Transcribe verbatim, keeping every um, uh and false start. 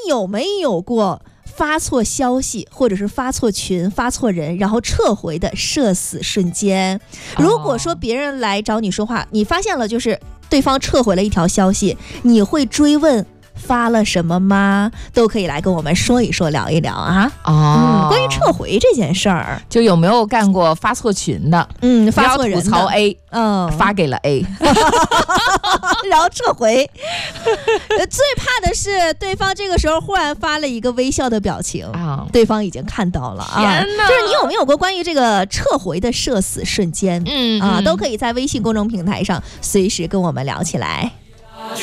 有没有过发错消息或者是发错群发错人然后撤回的社死瞬间？如果说别人来找你说话，你发现了就是对方撤回了一条消息，你会追问发了什么吗？都可以来跟我们说一说聊一聊啊。 哦、 嗯，关于撤回这件事儿， 就有没有干过发错群的？ 嗯，发错人的吐槽 A， 嗯， 发给了 A， 然后撤回。最怕的是对方这个时候忽然发了一个微笑的表情啊，对方已经看到了啊。 天哪！ 就是你有没有过关于这个撤回的社死瞬间？ 嗯啊，都可以在微信公众平台上随时跟我们聊起来。